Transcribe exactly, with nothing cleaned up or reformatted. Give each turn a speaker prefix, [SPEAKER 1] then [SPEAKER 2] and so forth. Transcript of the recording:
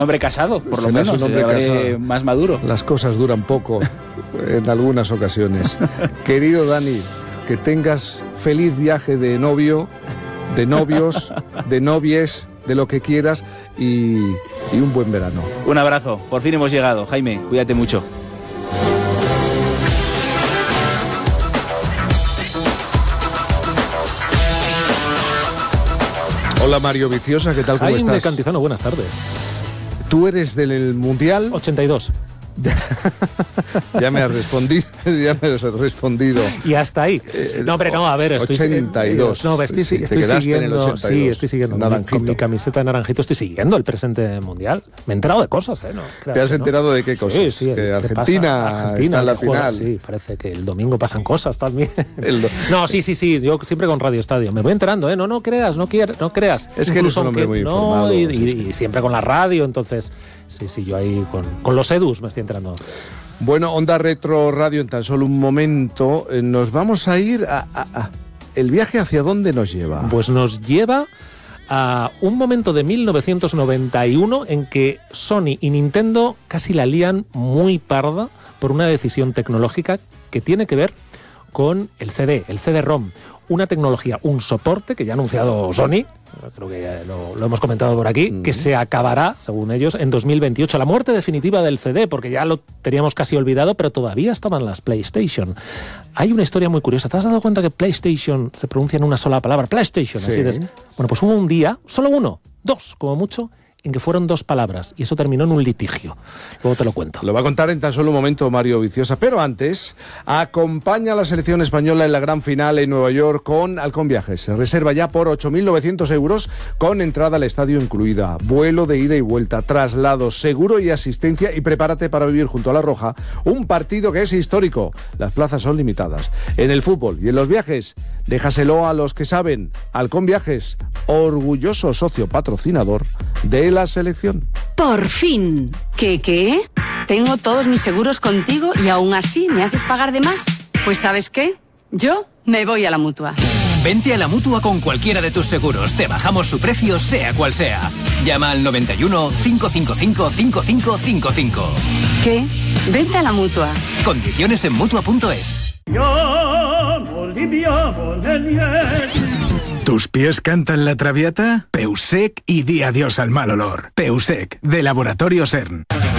[SPEAKER 1] Hombre casado, por lo
[SPEAKER 2] Serás
[SPEAKER 1] menos,
[SPEAKER 2] un hombre casado.
[SPEAKER 1] más maduro.
[SPEAKER 2] Las cosas duran poco en algunas ocasiones. Querido Dani, que tengas feliz viaje de novio, de novios, de novies, de lo que quieras y, y un buen verano.
[SPEAKER 1] Un abrazo, por fin hemos llegado. Jaime, cuídate mucho.
[SPEAKER 2] Hola Mario Viciosa, ¿qué tal? ¿Cómo
[SPEAKER 3] Jaime
[SPEAKER 2] estás?
[SPEAKER 3] Cantizano, buenas tardes.
[SPEAKER 2] ¿Tú eres del Mundial?
[SPEAKER 3] ochenta y dos.
[SPEAKER 2] Ya me has respondido, ya me has respondido.
[SPEAKER 3] Y hasta ahí. No, pero no, a ver, estoy
[SPEAKER 2] ochenta y dos.
[SPEAKER 3] No, estoy,
[SPEAKER 2] Sí, te
[SPEAKER 3] estoy
[SPEAKER 2] quedaste
[SPEAKER 3] siguiendo,
[SPEAKER 2] en el ochenta y dos.
[SPEAKER 3] sí, estoy siguiendo
[SPEAKER 2] Naranjito.
[SPEAKER 3] con mi camiseta de naranjito, estoy siguiendo el presente mundial. Me he enterado de cosas, ¿eh? No,
[SPEAKER 2] ¿Te has
[SPEAKER 3] que
[SPEAKER 2] enterado
[SPEAKER 3] no.
[SPEAKER 2] de qué cosas?
[SPEAKER 3] Sí, sí.
[SPEAKER 2] Que
[SPEAKER 3] ¿qué
[SPEAKER 2] Argentina,
[SPEAKER 3] pasa? Argentina
[SPEAKER 2] está en la
[SPEAKER 3] que juega,
[SPEAKER 2] final.
[SPEAKER 3] Sí, parece que el domingo pasan cosas también.
[SPEAKER 2] El do...
[SPEAKER 3] No, sí, sí, sí. Yo siempre con Radio Estadio. Me voy enterando, ¿eh? No, no creas, no, quier, no creas.
[SPEAKER 2] Es que eres un hombre muy
[SPEAKER 3] no,
[SPEAKER 2] informado.
[SPEAKER 3] Y,
[SPEAKER 2] sí,
[SPEAKER 3] y,
[SPEAKER 2] sí.
[SPEAKER 3] y siempre con la radio, entonces, sí, sí, yo ahí con, con los edus me estoy enterando.
[SPEAKER 2] Bueno, Onda Retro Radio, en tan solo un momento, eh, nos vamos a ir a, a, a... ¿El viaje hacia dónde nos lleva?
[SPEAKER 3] Pues nos lleva a un momento de mil novecientos noventa y uno en que Sony y Nintendo casi la lían muy parda por una decisión tecnológica que tiene que ver con el C D, el C D-ROM. Una tecnología, un soporte que ya ha anunciado Sony, creo que lo, lo hemos comentado por aquí, mm. que se acabará, según ellos, en dos mil veintiocho. La muerte definitiva del C D, porque ya lo teníamos casi olvidado, pero todavía estaban las PlayStation. Hay una historia muy curiosa. ¿Te has dado cuenta que PlayStation se pronuncia en una sola palabra? PlayStation,
[SPEAKER 2] sí.
[SPEAKER 3] así de... Bueno, pues hubo un día, solo uno, dos, como mucho, en que fueron dos palabras, y eso terminó en un litigio. Luego te lo cuento.
[SPEAKER 2] Lo va a contar en tan solo un momento Mario Viciosa, pero antes, acompaña a la selección española en la gran final en Nueva York con Halcón Viajes. Se reserva ya por ocho mil novecientos euros con entrada al estadio incluida, vuelo de ida y vuelta, traslado, seguro y asistencia, y prepárate para vivir junto a La Roja un partido que es histórico. Las plazas son limitadas. En el fútbol y en los viajes, déjaselo a los que saben. Halcón Viajes, orgulloso socio patrocinador de la selección.
[SPEAKER 4] Por fin. ¿Qué qué? Tengo todos mis seguros contigo y aún así me haces pagar de más. Pues ¿sabes qué? Yo me voy a la Mutua.
[SPEAKER 5] Vente a la Mutua con cualquiera de tus seguros. Te bajamos su precio, sea cual sea. Llama al noventa y uno, cinco cinco cinco, cinco cinco cinco cinco.
[SPEAKER 4] ¿Qué? Vente a la Mutua.
[SPEAKER 5] Condiciones en Mutua punto es.
[SPEAKER 6] ¿Tus pies cantan la traviata? Peusec y di adiós al mal olor. Peusec, de Laboratorio CERN.